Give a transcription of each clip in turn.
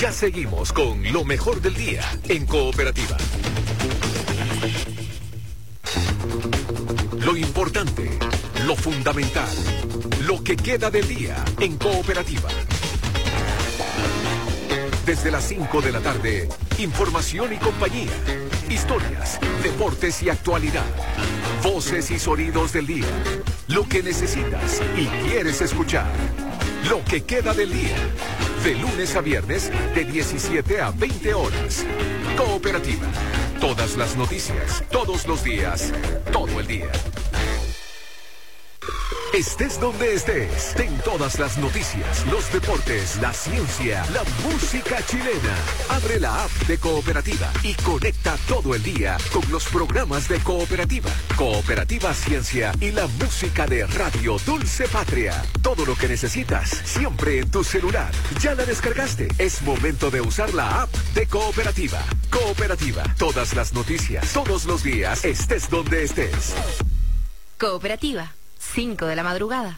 Ya seguimos con lo mejor del día en Cooperativa. Lo importante, lo fundamental, lo que queda del día en Cooperativa. Desde las 5 de la tarde, información y compañía, historias, deportes y actualidad, voces y sonidos del día, lo que necesitas y quieres escuchar, lo que queda del día, de lunes a viernes de 17 a 20 horas. Cooperativa, todas las noticias, todos los días, todo el día. Estés donde estés, ten todas las noticias, los deportes, la ciencia, la música chilena. Abre la app de Cooperativa y conecta todo el día con los programas de Cooperativa, Cooperativa Ciencia y la música de Radio Dulce Patria. Todo lo que necesitas, siempre en tu celular. ¿Ya la descargaste? Es momento de usar la app de Cooperativa. Cooperativa, todas las noticias, todos los días, estés donde estés. Cooperativa. 5 de la madrugada.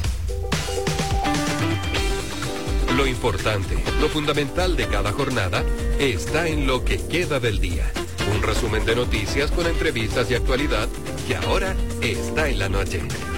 Lo importante, lo fundamental de cada jornada está en lo que queda del día. Un resumen de noticias con entrevistas y actualidad que ahora está en la noche.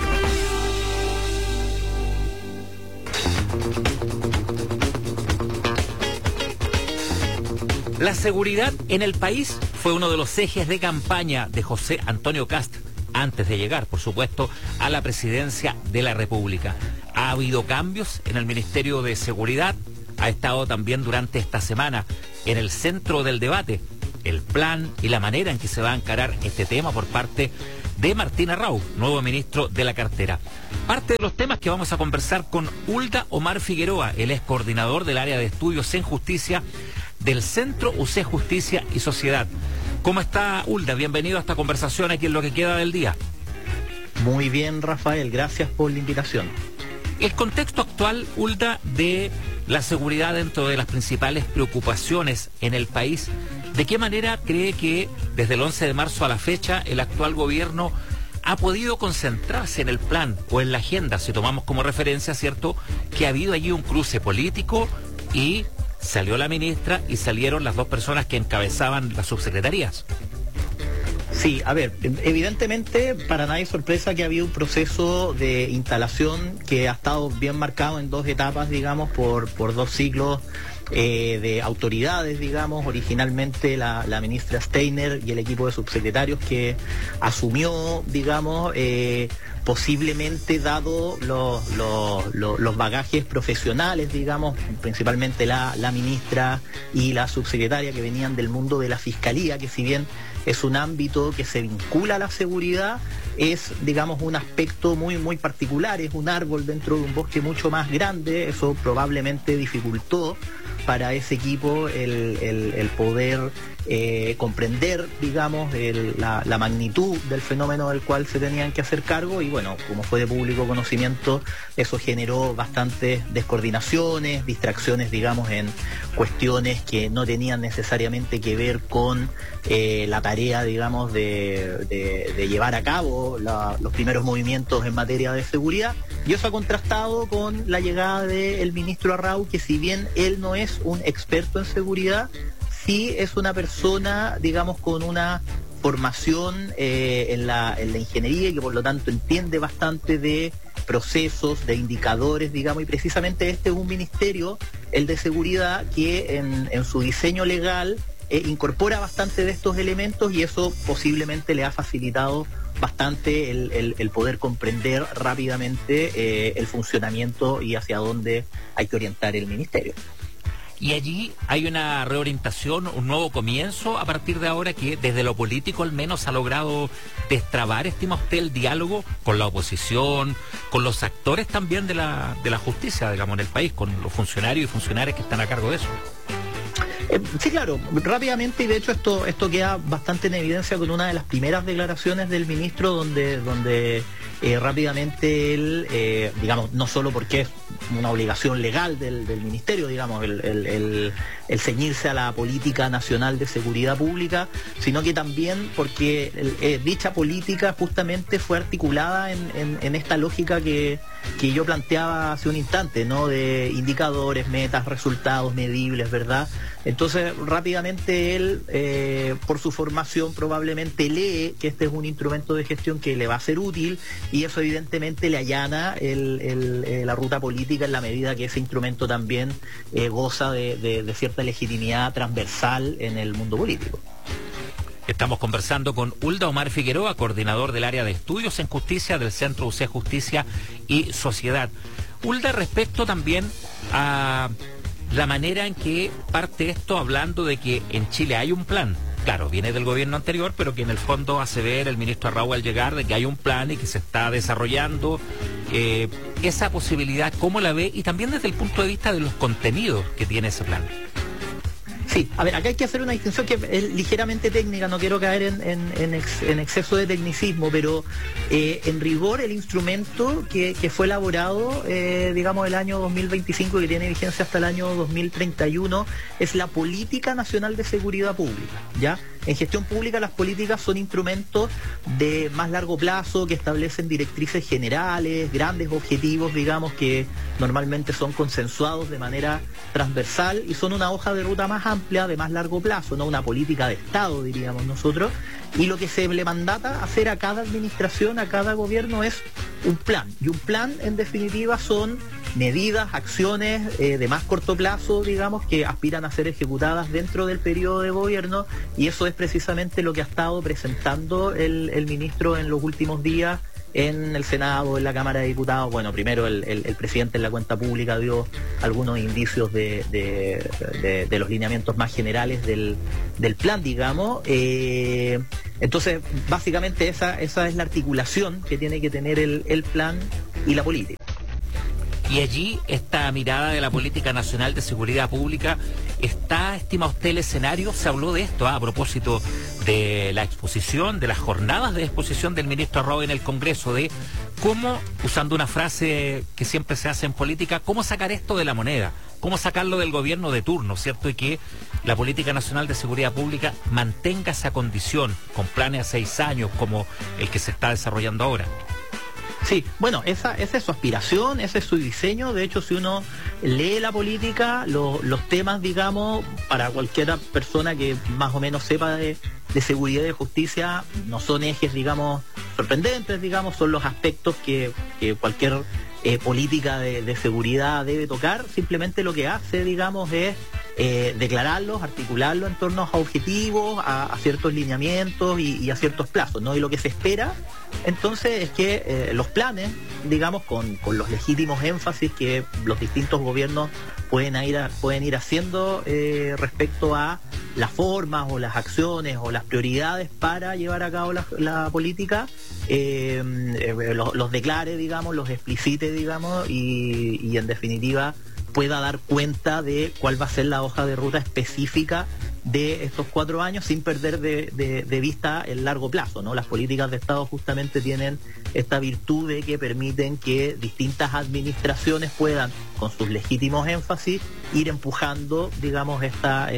La seguridad en el país fue uno de los ejes de campaña de José Antonio Kast antes de llegar, por supuesto, a la presidencia de la República. Ha habido cambios en el Ministerio de Seguridad, ha estado también durante esta semana en el centro del debate el plan y la manera en que se va a encarar este tema por parte de Martín Arrau, nuevo ministro de la cartera. Parte de los temas que vamos a conversar con Hulda Omar Figueroa, él es coordinador del área de estudios en justicia del Centro UC Justicia y Sociedad. ¿Cómo está, Hulda? Bienvenido a esta conversación aquí en Lo que queda del día. Muy bien, Rafael, gracias por la invitación. El contexto actual, Hulda, de la seguridad dentro de las principales preocupaciones en el país, ¿de qué manera cree que desde el 11 de marzo a la fecha el actual gobierno ha podido concentrarse en el plan o en la agenda? Si tomamos como referencia, ¿cierto?, que ha habido allí un cruce político y salió la ministra y salieron las dos personas que encabezaban las subsecretarías. Sí, a ver, evidentemente para nadie es sorpresa que ha habido un proceso de instalación que ha estado bien marcado en dos etapas, digamos, por dos ciclos de autoridades, digamos. Originalmente la ministra Steiner y el equipo de subsecretarios que asumió, digamos, posiblemente dado los bagajes profesionales, digamos, principalmente la ministra y la subsecretaria que venían del mundo de la fiscalía, que si bien es un ámbito que se vincula a la seguridad, es, digamos, un aspecto muy, muy particular, es un árbol dentro de un bosque mucho más grande. Eso probablemente dificultó para ese equipo el poder comprender, digamos, la magnitud del fenómeno del cual se tenían que hacer cargo, y bueno, como fue de público conocimiento, eso generó bastantes descoordinaciones, distracciones, digamos, en cuestiones que no tenían necesariamente que ver con la tarea, digamos, de llevar a cabo los primeros movimientos en materia de seguridad. Y eso ha contrastado con la llegada del ministro Arrau, que si bien él no es un experto en seguridad, sí es una persona, digamos, con una formación en la ingeniería y que por lo tanto entiende bastante de procesos, de indicadores, digamos, y precisamente este es un ministerio, el de seguridad, que en su diseño legal incorpora bastante de estos elementos, y eso posiblemente le ha facilitado bastante el poder comprender rápidamente el funcionamiento y hacia dónde hay que orientar el ministerio. Y allí hay una reorientación, un nuevo comienzo a partir de ahora que desde lo político al menos ha logrado destrabar, estima usted, el diálogo con la oposición, con los actores también de la justicia, digamos, en el país, con los funcionarios y funcionarias que están a cargo de eso. Sí, claro, rápidamente, y de hecho esto queda bastante en evidencia con una de las primeras declaraciones del ministro donde rápidamente él, digamos, no solo porque es una obligación legal del ministerio, digamos, el ceñirse a la política nacional de seguridad pública, sino que también porque dicha política justamente fue articulada en esta lógica que yo planteaba hace un instante, ¿no? De indicadores, metas, resultados medibles, ¿verdad? Entonces, rápidamente él, por su formación, probablemente lee que este es un instrumento de gestión que le va a ser útil, y eso evidentemente le allana la ruta política en la medida que ese instrumento también goza de cierta legitimidad transversal en el mundo político. Estamos conversando con Hulda Omar Figueroa, coordinador del área de estudios en justicia del Centro UC Justicia y Sociedad. Hulda, respecto también a la manera en que parte esto, hablando de que en Chile hay un plan. Claro, viene del gobierno anterior, pero que en el fondo hace ver el ministro Arrau al llegar de que hay un plan y que se está desarrollando. Esa posibilidad, ¿cómo la ve? Y también desde el punto de vista de los contenidos que tiene ese plan. Sí, a ver, acá hay que hacer una distinción que es ligeramente técnica, no quiero caer en exceso de tecnicismo, pero en rigor el instrumento que fue elaborado, digamos, el año 2025 y que tiene vigencia hasta el año 2031, es la Política Nacional de Seguridad Pública, ¿ya? En gestión pública las políticas son instrumentos de más largo plazo que establecen directrices generales, grandes objetivos, digamos, que normalmente son consensuados de manera transversal y son una hoja de ruta más amplia, de más largo plazo, no una política de Estado, diríamos nosotros, y lo que se le mandata hacer a cada administración, a cada gobierno, es un plan, y un plan en definitiva son medidas, acciones de más corto plazo, digamos, que aspiran a ser ejecutadas dentro del periodo de gobierno, y eso es precisamente lo que ha estado presentando el ministro en los últimos días en el Senado, en la Cámara de Diputados. Bueno, primero el presidente en la cuenta pública dio algunos indicios de los lineamientos más generales del plan, digamos. Entonces, básicamente esa es la articulación que tiene que tener el plan y la política. Y allí esta mirada de la Política Nacional de Seguridad Pública, ¿estima usted el escenario? Se habló de esto a propósito de la exposición, de las jornadas de exposición del ministro Arrau en el Congreso, de cómo, usando una frase que siempre se hace en política, cómo sacar esto de la moneda, cómo sacarlo del gobierno de turno, ¿cierto? Y que la Política Nacional de Seguridad Pública mantenga esa condición con planes a 6 años como el que se está desarrollando ahora. Sí, bueno, esa es su aspiración, ese es su diseño. De hecho, si uno lee la política, los temas, digamos, para cualquier persona que más o menos sepa de seguridad y de justicia, no son ejes, digamos, sorprendentes, digamos, son los aspectos que cualquier política de seguridad debe tocar. Simplemente lo que hace, digamos, es declararlos, articularlos en torno a objetivos, a ciertos lineamientos y a ciertos plazos, ¿no? Y lo que se espera entonces es que los planes, digamos, con los legítimos énfasis que los distintos gobiernos pueden ir haciendo respecto a las formas o las acciones o las prioridades para llevar a cabo la política, los declare, digamos, los explicite, digamos, y en definitiva pueda dar cuenta de cuál va a ser la hoja de ruta específica de estos 4 años sin perder de vista el largo plazo, ¿no? Las políticas de Estado justamente tienen esta virtud de que permiten que distintas administraciones puedan, con sus legítimos énfasis, ir empujando, digamos, esta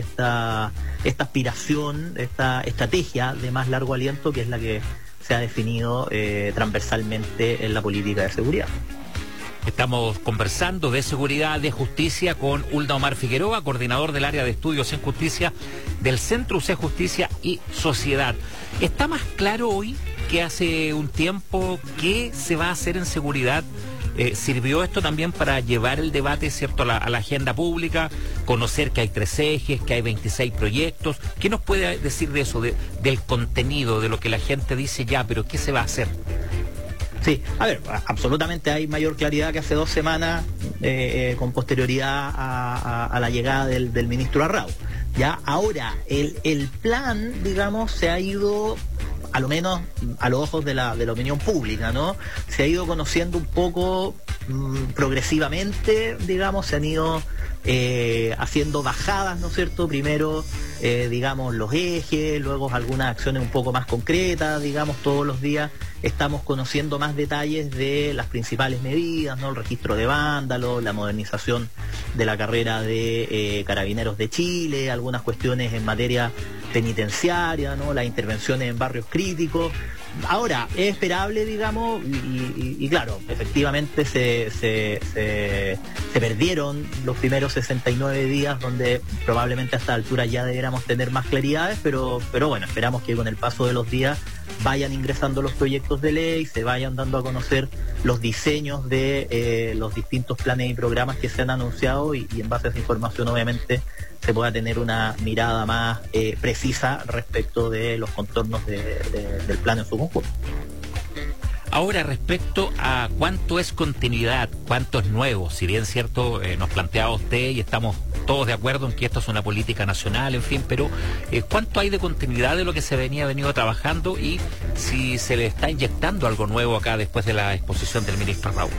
aspiración, esta estrategia de más largo aliento, que es la que se ha definido transversalmente en la política de seguridad. Estamos conversando de seguridad, de justicia con Hulda Omar Figueroa, coordinador del área de estudios en justicia del Centro UC Justicia y Sociedad. ¿Está más claro hoy que hace un tiempo qué se va a hacer en seguridad? ¿Sirvió esto también para llevar el debate, cierto, a la agenda pública, conocer que hay 3 ejes, que hay 26 proyectos? ¿Qué nos puede decir de eso, del contenido, de lo que la gente dice ya, pero qué se va a hacer? Sí, a ver, absolutamente hay mayor claridad que hace 2 semanas con posterioridad a la llegada del ministro Arrau. Ya, ahora, el plan, digamos, se ha ido, a lo menos a los ojos de la opinión pública, ¿no? Se ha ido conociendo un poco progresivamente, digamos, se han ido haciendo bajadas, ¿no es cierto? Primero, digamos, los ejes, luego algunas acciones un poco más concretas, digamos, todos los días estamos conociendo más detalles de las principales medidas, ¿no? El registro de vándalos, la modernización de la carrera de Carabineros de Chile, algunas cuestiones en materia penitenciaria, ¿no? Las intervenciones en barrios críticos. Ahora, es esperable, digamos, y claro, efectivamente se perdieron los primeros 69 días, donde probablemente a esta altura ya debiéramos tener más claridades, pero bueno, esperamos que con el paso de los días vayan ingresando los proyectos de ley, se vayan dando a conocer los diseños de los distintos planes y programas que se han anunciado y en base a esa información obviamente se pueda tener una mirada más precisa respecto de los contornos del plan en su conjunto. Ahora, respecto a cuánto es continuidad, cuánto es nuevo, si bien cierto, nos planteaba usted y estamos todos de acuerdo en que esto es una política nacional, en fin, pero ¿cuánto hay de continuidad de lo que se venido trabajando y si se le está inyectando algo nuevo acá después de la exposición del ministro Raúl?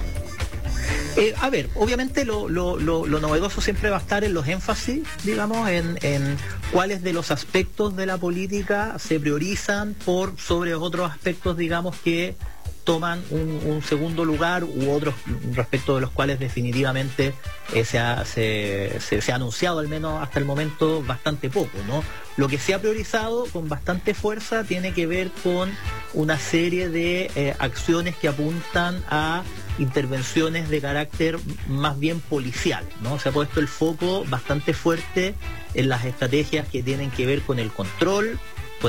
A ver, obviamente lo novedoso siempre va a estar en los énfasis, digamos, en cuáles de los aspectos de la política se priorizan por sobre otros aspectos, digamos, que toman un segundo lugar u otros respecto de los cuales definitivamente se ha anunciado, al menos hasta el momento, bastante poco, ¿no? Lo que se ha priorizado con bastante fuerza tiene que ver con una serie de acciones que apuntan a intervenciones de carácter más bien policial, ¿no? Se ha puesto el foco bastante fuerte en las estrategias que tienen que ver con el control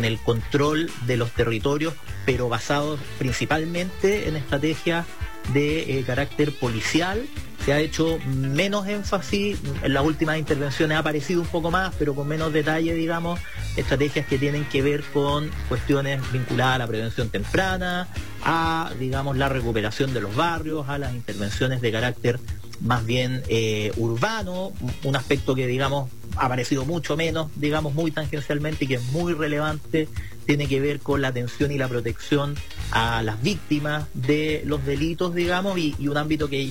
de los territorios, pero basados principalmente en estrategias de carácter policial. Se ha hecho menos énfasis, en las últimas intervenciones ha aparecido un poco más, pero con menos detalle, digamos, estrategias que tienen que ver con cuestiones vinculadas a la prevención temprana, a, digamos, la recuperación de los barrios, a las intervenciones de carácter más bien urbano, un aspecto que, digamos, ha aparecido mucho menos, digamos, muy tangencialmente y que es muy relevante, tiene que ver con la atención y la protección a las víctimas de los delitos, digamos, y un ámbito que